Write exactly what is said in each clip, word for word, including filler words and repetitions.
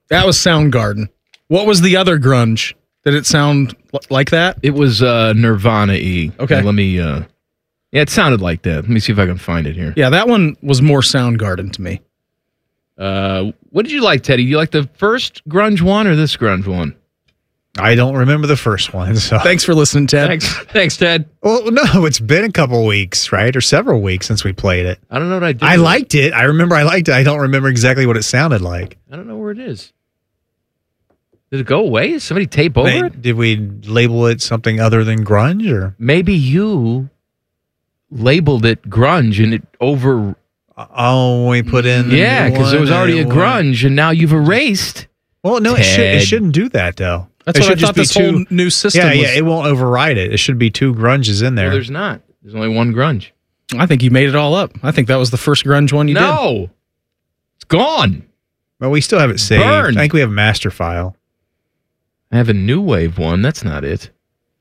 That was Soundgarden. What was the other grunge? Did it sound l- like that? It was uh, Nirvana-y. Okay. Let me... Uh, yeah, it sounded like that. Let me see if I can find it here. Yeah, that one was more Soundgarden to me. Uh, what did you like, Teddy? Do you like the first grunge one or this grunge one? I don't remember the first one. So. Thanks for listening, Ted. Thanks, thanks, Ted. Well, no, it's been a couple weeks, right? Or several weeks since we played it. I don't know what I did. I liked it. I remember I liked it. I don't remember exactly what it sounded like. I don't know where it is. Did it go away? Did somebody tape over They- it? Did we label it something other than grunge? Or Maybe you labeled it grunge and it over... oh, we put in the Yeah, new because it one was already a and it went- grunge and now you've erased. Well, no, it, should, it Ted. shouldn't do that though. That's It what I should just thought be this whole two- new system Yeah, was. yeah, it won't override it. It should be two grunges in there. Well, there's not. There's only one grunge. I think you made it all up. I think that was the first grunge one you did. No. It's gone. But we still have it saved. Burned. I think we have a master file. I have a new wave one. That's not it.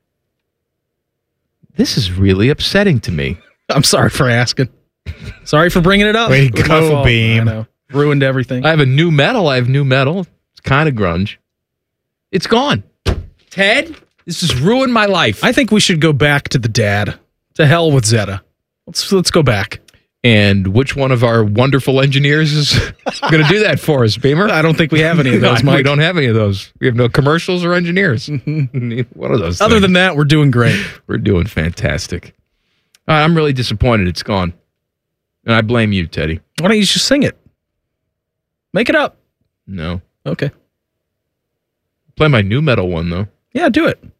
This is really upsetting to me. I'm sorry for asking. Sorry for bringing it up. Way It to was my go, fault. Beam. I know. Ruined everything. I have a new metal. I have new metal. It's kind of grunge. It's gone. Ted, this has ruined my life. I think we should go back to the dad. To hell with Zeta. Let's let's go back. And which one of our wonderful engineers is going to do that for us, Beamer? I don't think we have any of those, No, Mike. we don't have any of those. We have no commercials or engineers. Neither one of those. Other things. than that, we're doing great. We're doing fantastic. All right, I'm really disappointed it's gone. And I blame you, Teddy. Why don't you just sing it? Make it up. No. Okay. Play my new metal one, though. Yeah, do it.